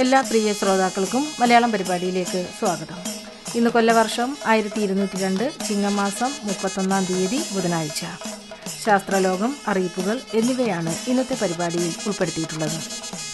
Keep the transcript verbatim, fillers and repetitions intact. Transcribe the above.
എല്ലാ പ്രിയ ശ്രോതാക്കൾക്കും മലയാളം പരിപാടിയിലേക്ക് സ്വാഗതം. ഇന്ന് കൊല്ലവർഷം ആയിരത്തി ഇരുന്നൂറ്റി രണ്ട് ചിങ്ങമാസം മുപ്പത്തൊന്നാം തീയതി ബുധനാഴ്ച. ശാസ്ത്രലോകം, അറിയിപ്പുകൾ എന്നിവയാണ് ഇന്നത്തെ പരിപാടിയിൽ ഉൾപ്പെടുത്തിയിട്ടുള്ളത്.